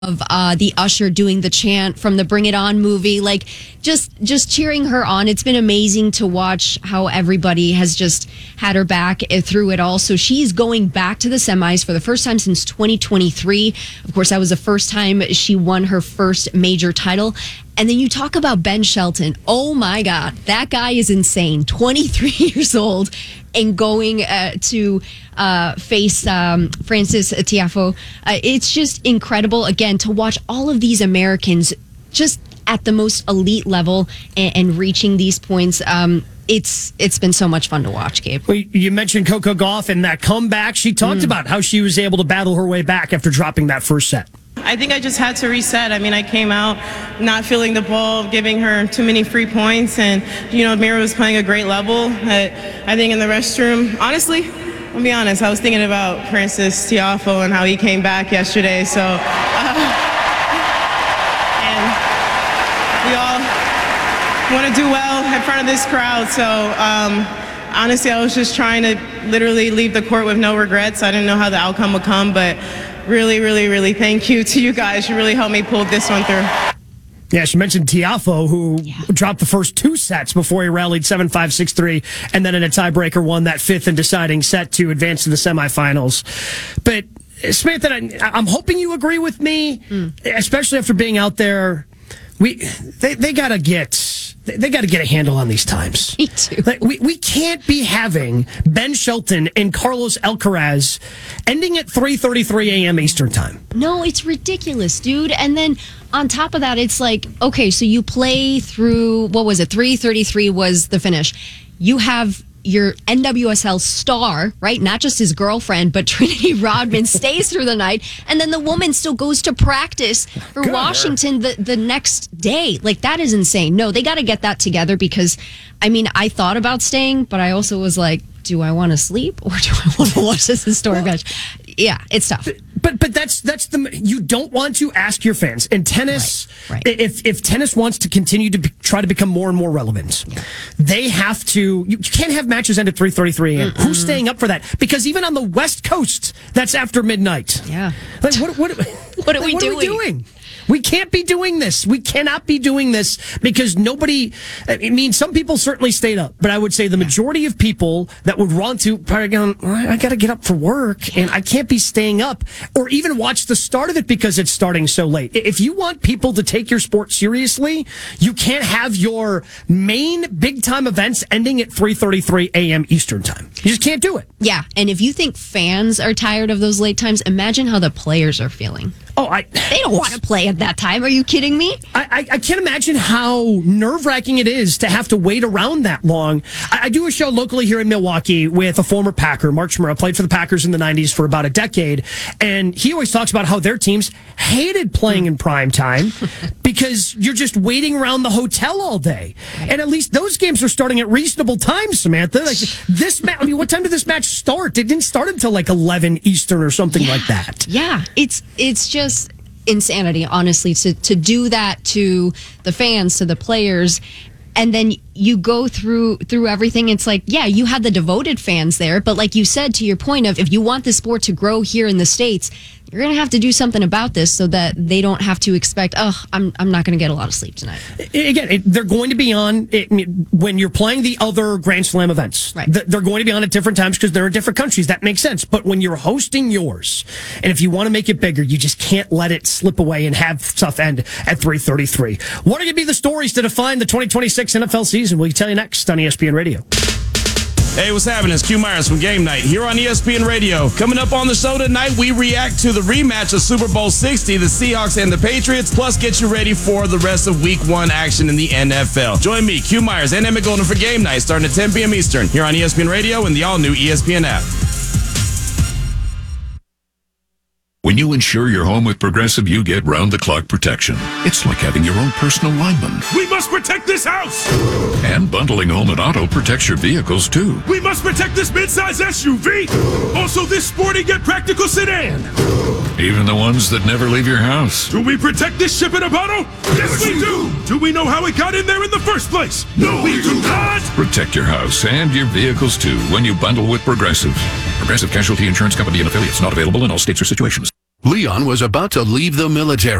of the usher doing the chant from the Bring It On movie, like just cheering her on. It's been amazing to watch how everybody has just had her back through it all. So she's going back to the semis for the first time since 2023. Of course, that was the first time she won her first major title. And then you talk about Ben Shelton. Oh my God, that guy is insane. 23 years old and going to face Francis Tiafoe. It's just incredible, again, to watch all of these Americans just at the most elite level and reaching these points. It's been so much fun to watch, Gabe. Well, you mentioned Coco Gauff and that comeback. She talked about how she was able to battle her way back after dropping that first set. I think I just had to reset. I mean, I came out not feeling the ball, giving her too many free points, and, Mira was playing a great level. I think in the restroom, honestly, I'll be honest, I was thinking about Francis Tiafoe and how he came back yesterday, so, and we all want to do well in front of this crowd, so, honestly, I was just trying to literally leave the court with no regrets. I didn't know how the outcome would come, but really, really, really thank you to you guys. You really helped me pull this one through. Yeah, she mentioned Tiafoe, who dropped the first two sets before he rallied 7-5, 6-3, and then in a tiebreaker won that fifth and deciding set to advance to the semifinals. But, Samantha, I'm hoping you agree with me, especially after being out there. They got to get a handle on these times. Me too. Like, we can't be having Ben Shelton and Carlos Alcaraz ending at 3:33 a.m. Eastern time. No, it's ridiculous, dude. And then on top of that, it's like, okay, so you play through, 3:33 was the finish. You have your NWSL star, right? Not just his girlfriend, but Trinity Rodman stays through the night. And then the woman still goes to practice for Washington the next day. Like, that is insane. No, they got to get that together because, I mean, I thought about staying, but I also was like, do I want to sleep or do I want to watch this historic match? Yeah, it's tough. But that's you don't want to ask your fans in tennis. Right. If tennis wants to continue to try to become more and more relevant, they have to. You can't have matches end at 3:33 a.m. Who's staying up for that? Because even on the West Coast, that's after midnight. Yeah. Like, what are we doing? We can't be doing this. We cannot be doing this because nobody. I mean, some people certainly stayed up, but I would say the majority of people that would want to probably going, I got to get up for work and I can't be staying up or even watch the start of it because it's starting so late. If you want people to take your sport seriously, you can't have your main big time events ending at 3:33 a.m. Eastern time. You just can't do it. Yeah, and if you think fans are tired of those late times, imagine how the players are feeling. They don't want to play at that time. Are you kidding me? I can't imagine how nerve-wracking it is to have to wait around that long. I do a show locally here in Milwaukee with a former Packer, Mark Chmura, played for the Packers in the 90s for about a decade, and he always talks about how their teams hated playing in prime time because you're just waiting around the hotel all day. And at least those games are starting at reasonable times, Samantha. Like this match, I mean, what time did this match start? It didn't start until like 11 Eastern or something like that. Yeah, it's just insanity, honestly, to do that to the fans, to the players, and then you go through everything. It's like, yeah, you had the devoted fans there, but like you said, to your point of, if you want the sport to grow here in the States, you're going to have to do something about this so that they don't have to expect, I'm not going to get a lot of sleep tonight. Again, they're going to be on when you're playing the other Grand Slam events. Right. They're going to be on at different times because they're in different countries. That makes sense. But when you're hosting yours, and if you want to make it bigger, you just can't let it slip away and have stuff end at 3:33. What are going to be the stories to define the 2026 NFL season? We'll tell you next on ESPN Radio. Hey, what's happening? It's Q Myers from Game Night here on ESPN Radio. Coming up on the show tonight, we react to the rematch of Super Bowl 60, the Seahawks and the Patriots, plus get you ready for the rest of Week 1 action in the NFL. Join me, Q Myers, and Emmett Golden for Game Night starting at 10 p.m. Eastern here on ESPN Radio and the all-new ESPN app. When you insure your home with Progressive, you get round-the-clock protection. It's like having your own personal lineman. We must protect this house! And bundling home and auto protects your vehicles, too. We must protect this midsize SUV! Also this sporty yet practical sedan! Even the ones that never leave your house. Do we protect this ship in a bottle? Yes, we do! Do we know how it got in there in the first place? No, we do not! Protect your house and your vehicles, too, when you bundle with Progressive. Progressive Casualty Insurance Company and affiliates. Not available in all states or situations. Leon was about to leave the military.